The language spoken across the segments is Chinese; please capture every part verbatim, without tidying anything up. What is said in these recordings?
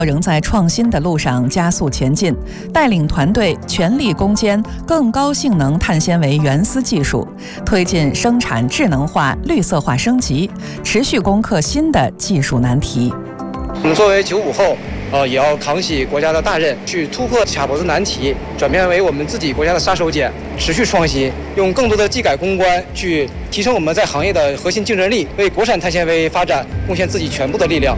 仍在创新的路上加速前进，带领团队全力攻坚更高性能碳纤维原丝技术，推进生产智能化、绿色化升级，持续攻克新的技术难题。 我们作为九五后，呃，也要扛起国家的大任，去突破卡脖子难题，转变为我们自己国家的杀手锏，持续创新，用更多的技改攻关去提升我们在行业的核心竞争力，为国产碳纤维发展贡献自己全部的力量。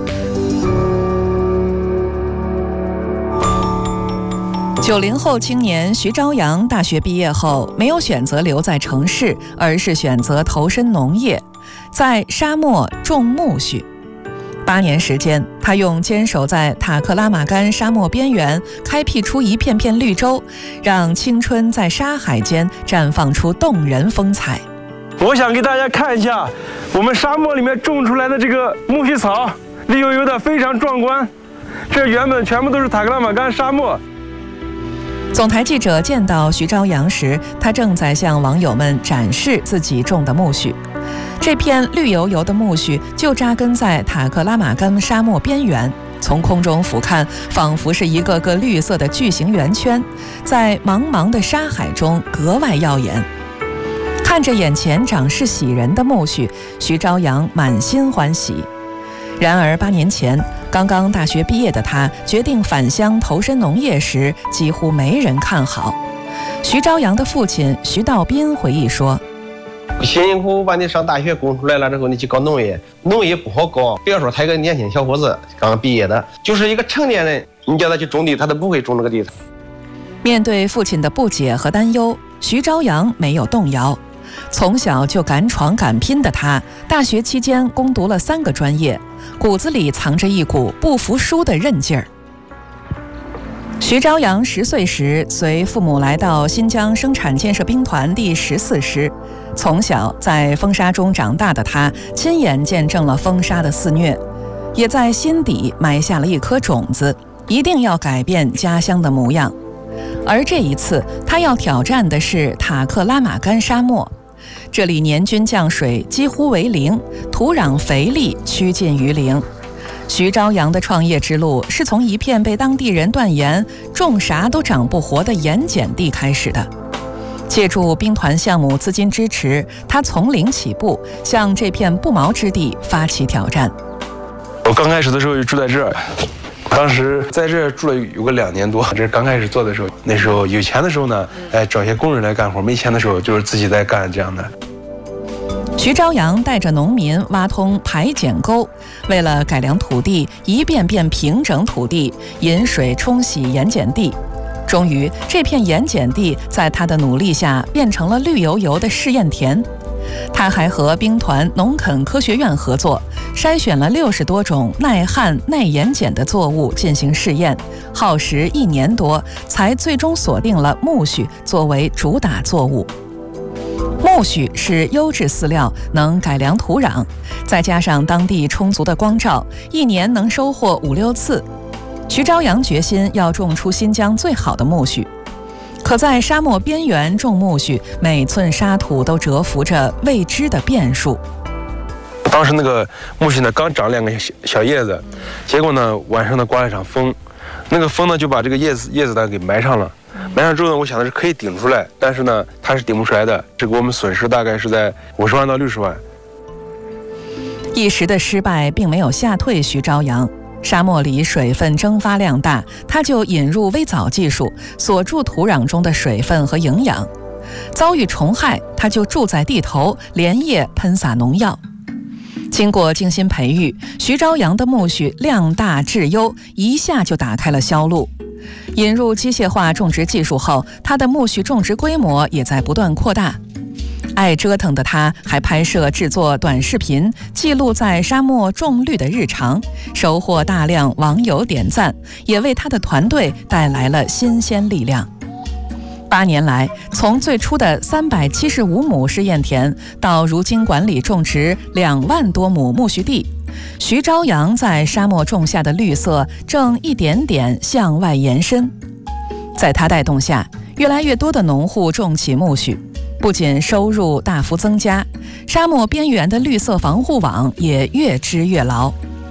九零后青年徐朝阳大学毕业后，没有选择留在城市，而是选择投身农业，在沙漠种苜蓿。八年时间，他用坚守在塔克拉玛干沙漠边缘，开辟出一片片绿洲，让青春在沙海间绽放出动人风采。 我想给大家看一下我们沙漠里面种出来的这个苜蓿草，绿油油的，非常壮观。这原本全部都是塔克拉玛干沙漠。 总台记者见到徐朝阳时，他正在向网友们展示自己种的苜蓿。这片绿油油的苜蓿就扎根在塔克拉玛干沙漠边缘，从空中俯瞰，仿佛是一个个绿色的巨型圆圈，在茫茫的沙海中格外耀眼。看着眼前长势喜人的苜蓿，徐朝阳满心欢喜。然而八年前，刚刚大学毕业的他决定返乡投身农业时，几乎没人看好。徐朝阳的父亲徐道斌回忆说： 辛辛苦苦把你上大学供出来了之后，你去搞农业，农业不好搞。不要说他一个年轻小伙子刚毕业的，就是一个成年人，你叫他去种地，他都不会种这个地。 面对父亲的不解和担忧，徐朝阳没有动摇。从小就敢闯敢拼的他，大学期间攻读了三个专业，骨子里藏着一股不服输的韧劲儿。徐朝阳十岁时，随父母来到新疆生产建设兵团第十四师。从小在风沙中长大的他，亲眼见证了风沙的肆虐，也在心底埋下了一颗种子，一定要改变家乡的模样。而这一次，他要挑战的是塔克拉玛干沙漠。这里年均降水几乎为零，土壤肥力趋近于零。徐朝阳的创业之路是从一片被当地人断言种啥都长不活的盐碱地开始的。借助兵团项目资金支持，他从零起步，向这片不毛之地发起挑战。 我刚开始的时候就住在这儿，当时在这儿住了有个两年多。这是刚开始做的时候，那时候有钱的时候呢，哎，找些工人来干活；没钱的时候，就是自己在干这样的。 徐朝阳带着农民挖通排碱沟，为了改良土地，一遍遍平整土地，引水冲洗盐碱地。终于，这片盐碱地在他的努力下变成了绿油油的试验田。他还和兵团农垦科学院合作，筛选了六十多种耐旱、耐盐碱的作物进行试验，耗时一年多，才最终锁定了苜蓿作为主打作物。苜蓿是优质饲料，能改良土壤，再加上当地充足的光照，一年能收获五六次。徐朝阳决心要种出新疆最好的苜蓿。可在沙漠边缘种苜蓿，每寸沙土都蛰伏着未知的变数。 当时那个苜蓿呢刚长两个小小叶子，结果呢晚上呢刮了一场风，那个风呢就把这个叶子叶子呢给埋上了。埋上之后呢，我想的是可以顶出来，但是呢它是顶不出来的，这给我们损失大概是在五十万到六十万。 一时的失败并没有吓退徐朝阳。沙漠里水分蒸发量大，他就引入微藻技术，锁住土壤中的水分和营养。遭遇虫害，他就住在地头，连夜喷洒农药。经过精心培育，徐朝阳的苜蓿量大质优，一下就打开了销路。引入机械化种植技术后，他的苜蓿种植规模也在不断扩大。爱折腾的他还拍摄制作短视频，记录在沙漠种绿的日常，收获大量网友点赞，也为他的团队带来了新鲜力量。八年来，从最初的三百七十五亩试验田，到如今管理种植两万多亩苜蓿地，徐朝阳在沙漠种下的绿色正一点点向外延伸。在他带动下，越来越多的农户种起苜蓿，不仅收入大幅增加，沙漠边缘的绿色防护网也越织越牢。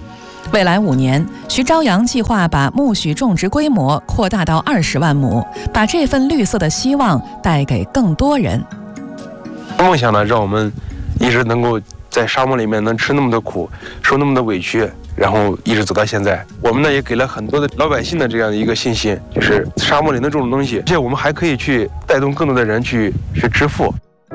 未来五年，徐朝阳计划把苜蓿种植规模扩大到二十万亩，把这份绿色的希望带给更多人。 梦想呢，让我们一直能够在沙漠里面能吃那么多苦，受那么多委屈，然后一直走到现在。我们呢也给了很多的老百姓的这样的一个信心，就是沙漠里能种种东西，而且我们还可以去带动更多的人去去致富。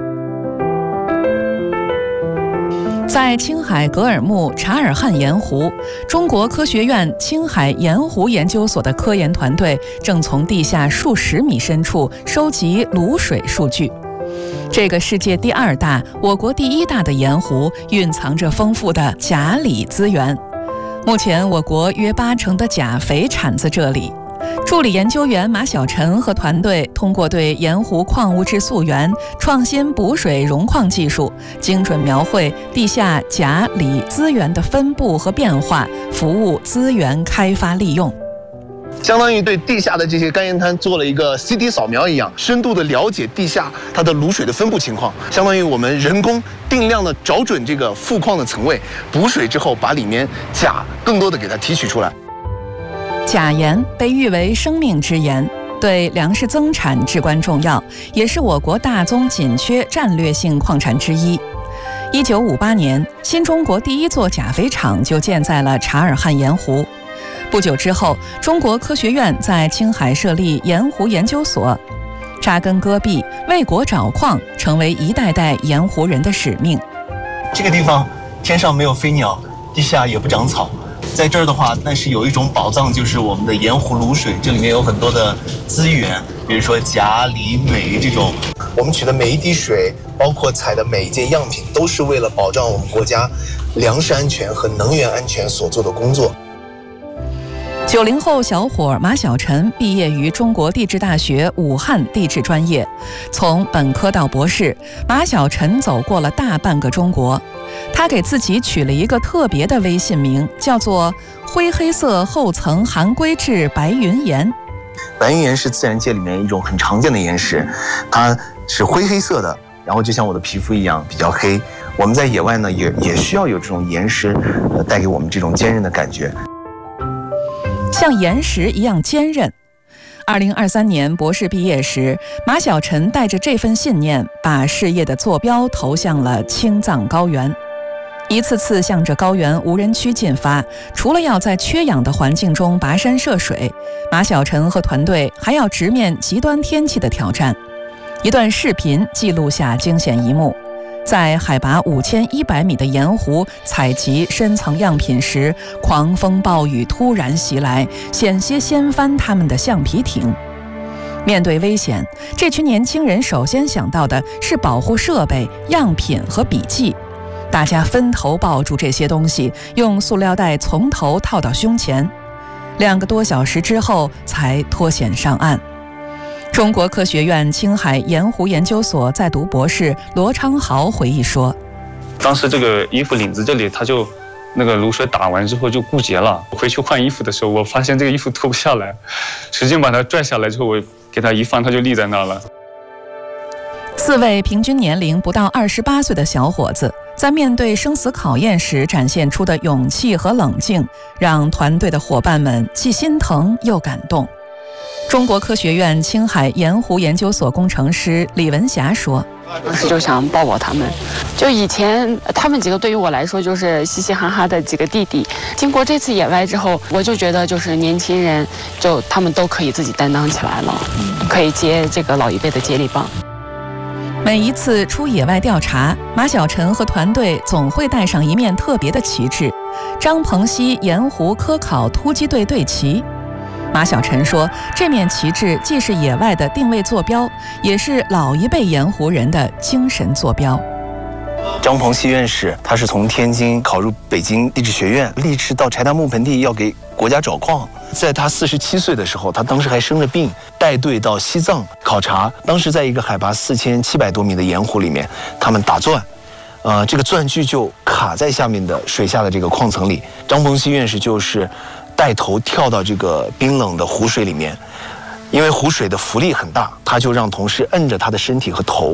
在青海格尔木察尔汗盐湖，中国科学院青海盐湖研究所的科研团队正从地下数十米深处收集卤水数据。这个世界第二大、我国第一大的盐湖，蕴藏着丰富的钾锂资源。目前，我国约八成的钾肥产自这里。助理研究员马晓晨和团队通过对盐湖矿物质溯源、创新补水溶矿技术，精准描绘地下钾锂资源的分布和变化，服务资源开发利用。 相当于对地下的这些干盐滩做了一个 C T 扫描一样，深度的了解地下它的卤水的分布情况。相当于我们人工定量的找准这个富矿的层位，补水之后把里面钾更多的给它提取出来。 钾盐被誉为生命之盐，对粮食增产至关重要，也是我国大宗紧缺战略性矿产之一。一九五八年，新中国第一座钾肥厂就建在了察尔汗盐湖。不久之后，中国科学院在青海设立盐湖研究所，扎根戈壁，为国找矿，成为一代代盐湖人的使命。 这个地方天上没有飞鸟，地下也不长草。在这儿的话，但是有一种宝藏，就是我们的盐湖卤水，这里面有很多的资源，比如说钾、锂、镁这种。我们取的每一滴水，包括采的每一件样品，都是为了保障我们国家粮食安全和能源安全所做的工作。 九零后小伙马晓晨毕业于中国地质大学武汉地质专业，从本科到博士，马晓晨走过了大半个中国。他给自己取了一个特别的微信名，叫做灰黑色厚层含硅质白云岩。 白云岩是自然界里面一种很常见的岩石，它是灰黑色的，然后就像我的皮肤一样比较黑。我们在野外呢，也也需要有这种岩石，呃，带给我们这种坚韧的感觉。 像岩石一样坚韧。二零二三年博士毕业时，马晓晨带着这份信念，把事业的坐标投向了青藏高原。一次次向着高原无人区进发，除了要在缺氧的环境中跋山涉水，马晓晨和团队还要直面极端天气的挑战。一段视频记录下惊险一幕。在海拔五千一百米的盐湖采集深层样品时，狂风暴雨突然袭来，险些掀翻他们的橡皮艇。面对危险，这群年轻人首先想到的是保护设备、样品和笔记。大家分头抱住这些东西，用塑料袋从头套到胸前。两个多小时之后，才脱险上岸。中国科学院青海盐湖研究所在读博士罗昌豪回忆说：“ 当时这个衣服领子这里，它就那个卤水打完之后就固结了。回去换衣服的时候，我发现这个衣服脱不下来，使劲把它拽下来之后，我给它一放，它就立在那了。” 四位平均年龄不到二十八岁的小伙子，在面对生死考验时展现出的勇气和冷静，让团队的伙伴们既心疼又感动。中国科学院青海盐湖研究所工程师李文霞说：“ 当时就想抱抱他们，就以前他们几个对于我来说就是嘻嘻哈哈的几个弟弟。经过这次野外之后，我就觉得就是年轻人，就他们都可以自己担当起来了，可以接这个老一辈的接力棒。” 每一次出野外调查，马晓晨和团队总会带上一面特别的旗帜——张鹏溪盐湖科考突击队队旗。马晓晨说，这面旗帜既是野外的定位坐标，也是老一辈盐湖人的精神坐标。 张鹏溪院士，他是从天津考入北京地质学院，立志到柴达木盆地要给国家找矿。在他四十七岁的时候，他当时还生着病，带队到西藏考察。当时在一个海拔四千七百多米的盐湖里面，他们打钻，呃，这个钻具就卡在下面的水下的这个矿层里。张鹏溪院士就是带头跳到这个冰冷的湖水里面，因为湖水的浮力很大，他就让同事摁着他的身体和头。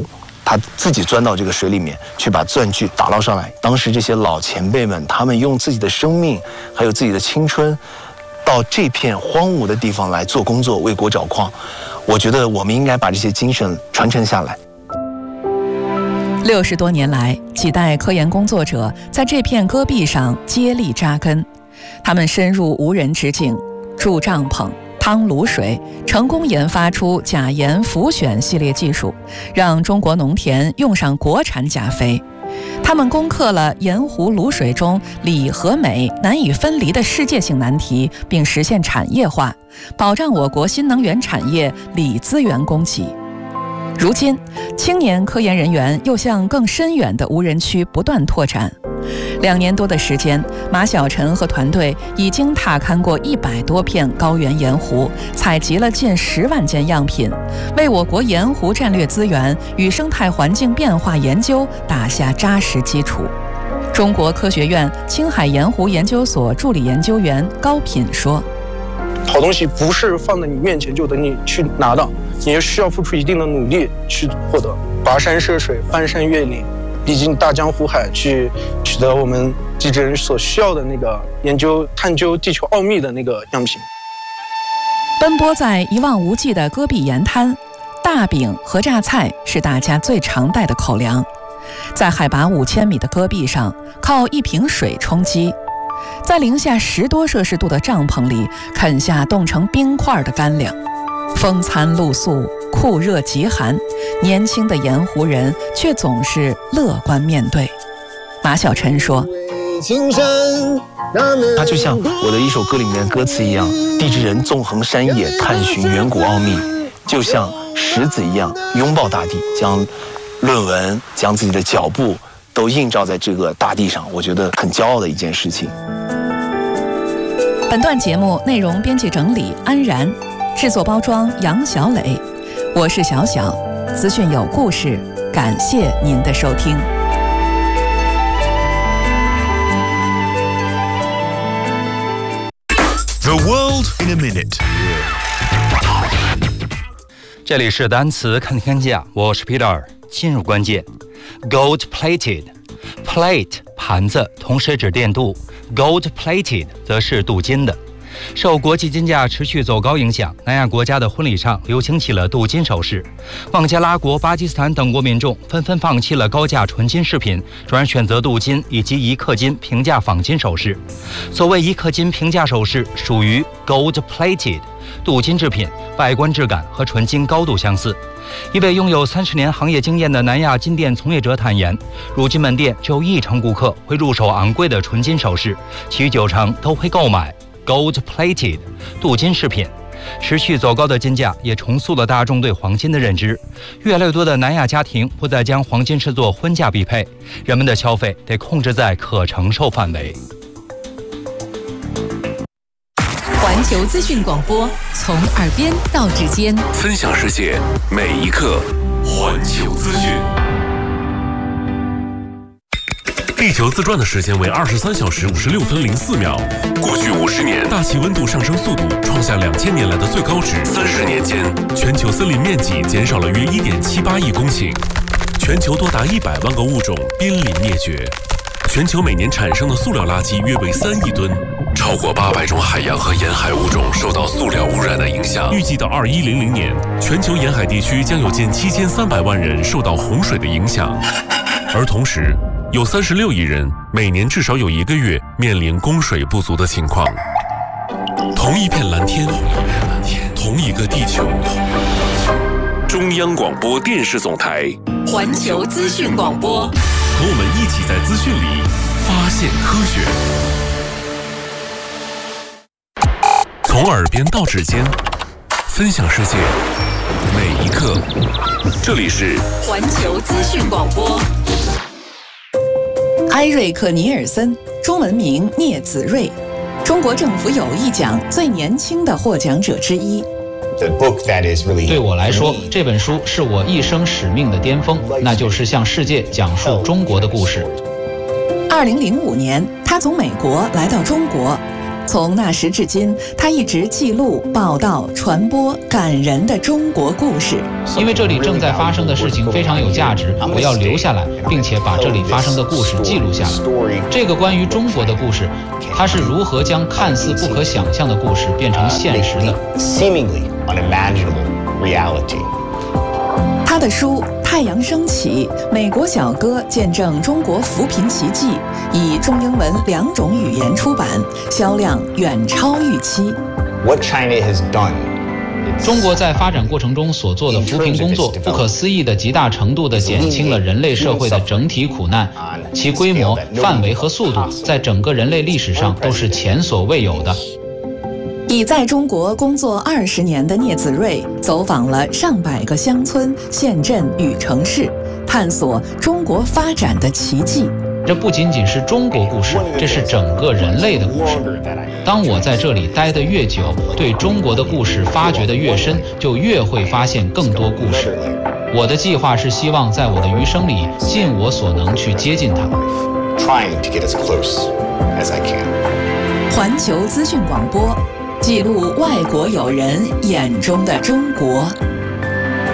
他自己钻到这个水里面去把钻具打捞上来。当时这些老前辈们，他们用自己的生命还有自己的青春到这片荒芜的地方来做工作，为国找矿。我觉得我们应该把这些精神传承下来。 六十多年来，几代科研工作者在这片戈壁上接力扎根，他们深入无人之境，筑帐篷、趟卤水，成功研发出钾盐浮选系列技术，让中国农田用上国产钾肥。他们攻克了盐湖卤水中锂和镁难以分离的世界性难题，并实现产业化，保障我国新能源产业锂资源供给。如今，青年科研人员又向更深远的无人区不断拓展。两年多的时间，马晓晨和团队已经踏勘过一百多片高原盐湖，采集了近十万件样品，为我国盐湖战略资源与生态环境变化研究打下扎实基础。中国科学院青海盐湖研究所助理研究员高品说：“ 好东西不是放在你面前就等你去拿到，你也需要付出一定的努力去获得，跋山涉水，翻山越岭，历经大江湖海，去取得我们地质人所需要的那个研究、探究地球奥秘的那个样品。” 奔波在一望无际的戈壁盐滩，大饼和榨菜是大家最常带的口粮。在海拔五千米的戈壁上，靠一瓶水充饥。在零下十多摄氏度的帐篷里，啃下冻成冰块的干粮。风餐露宿，酷热极寒，年轻的盐湖人却总是乐观面对。马晓晨说：“ 它就像我的一首歌里面的歌词一样，地质人纵横山野，探寻远古奥秘，就像石子一样拥抱大地，将论文、将自己的脚步都映照在这个大地上，我觉得很骄傲的一件事情。” 本段节目内容编辑整理安然，制作包装杨小磊，我是小小，资讯有故事，感谢您的收听。 The world in a minute。 这里是单词看天下，我是 Peter。进入关键 ，gold plated。plate 盘子，同时指电镀 ，gold plated 则是镀金的。受国际金价持续走高影响，南亚国家的婚礼上流行起了镀金首饰。孟加拉国、巴基斯坦等国民众纷纷放弃了高价纯金饰品，转而选择镀金以及一克金平价仿金首饰。所谓一克金平价首饰属于 gold plated， 镀金制品，外观质感和纯金高度相似。一位拥有三十年行业经验的南亚金店从业者坦言，如今门店只有一成顾客会入手昂贵的纯金首饰，其余九成都会购买 gold plated 镀金饰品。持续走高的金价也重塑了大众对黄金的认知，越来越多的南亚家庭不再将黄金视作婚嫁必配，人们的消费得控制在可承受范围。 环球资讯广播，从耳边到指尖， 分享世界每一刻。环球资讯。地球自转的时间为二十三小时五十六分零四秒。过去五十年，大气温度上升速度创下两千年来的最高值。三十年间，全球森林面积减少了约一点七八亿公顷，全球多达一百万个物种濒临灭绝。全球每年产生的塑料垃圾约为三亿吨，超过八百种海洋和沿海物种受到塑料污染的影响。预计到二一零零年，全球沿海地区将有近七千三百万人受到洪水的影响，而同时，有三十六亿人每年至少有一个月面临供水不足的情况。同一片蓝天，同一个地球。中央广播电视总台， 环球资讯广播， 和我们一起在资讯里发现科学。从耳边到指尖，分享世界每一刻。这里是环球资讯广播。 埃瑞克·尼尔森，中文名聂子睿，中国政府友谊奖最年轻的获奖者之一。 对我来说，这本书是我一生使命的巅峰，那就是向世界讲述中国的故事。 二零零五年，他从美国来到中国， 从那时至今，他一直记录、报道、传播感人的中国故事。 因为这里正在发生的事情非常有价值，我要留下来，并且把这里发生的故事记录下来。这个关于中国的故事，它是如何将看似不可想象的故事变成现实的？ seemingly unimaginable reality. 他的书《太阳升起》《美国小哥见证中国扶贫奇迹》以中英文两种语言出版，销量远超预期。 What China has done. 中国在发展过程中所做的扶贫工作，不可思议地极大程度地减轻了人类社会的整体苦难，其规模、范围和速度，在整个人类历史上都是前所未有的。 已在中国工作二十年的聂子睿走访了上百个乡村、县镇与城市，探索中国发展的奇迹。 这不仅仅是中国故事，这是整个人类的故事。当我在这里待得越久，对中国的故事发掘得越深，就越会发现更多故事。我的计划是希望在我的余生里尽我所能去接近它。 Trying to get as close as I can. 环球资讯广播，记录外国友人眼中的中国。